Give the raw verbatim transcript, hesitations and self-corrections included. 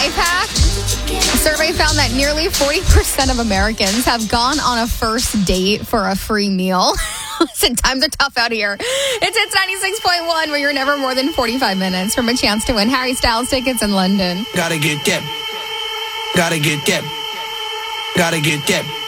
life hack. A survey found that nearly forty percent of Americans have gone on a first date for a free meal. Listen, times are tough out here. It's Hits ninety-six point one, where you're never more than forty-five minutes from a chance to win Harry Styles tickets in London. Gotta get that. Gotta get that. Gotta get that.